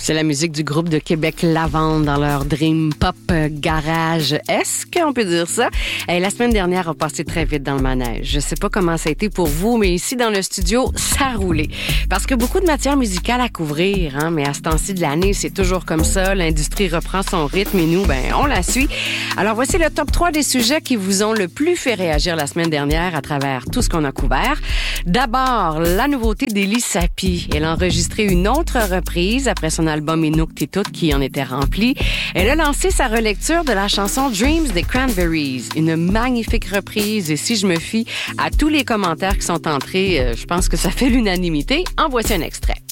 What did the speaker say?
C'est la musique du groupe de Québec Lavande dans leur Dream Pop Garage. Est-ce qu'on peut dire ça? Et la semaine dernière a passé très vite dans le manège. Je sais pas comment ça a été pour vous, mais ici dans le studio, ça a roulé. Parce que beaucoup de matière musicale à couvrir, hein, mais à ce temps-ci de l'année, c'est toujours comme ça. L'industrie reprend son rythme et nous, on la suit. Alors voici le top 3 des sujets qui vous ont le plus fait réagir la semaine dernière à travers tout ce qu'on a couvert. D'abord, la nouveauté d'Élie Sapi. Elle a enregistré une autre reprise après son album Inuktitut qui en était rempli. Elle a lancé sa relecture de la chanson Dreams des Cranberries. Une magnifique reprise et si je me fie à tous les commentaires qui sont entrés, je pense que ça fait l'unanimité. En voici un extrait.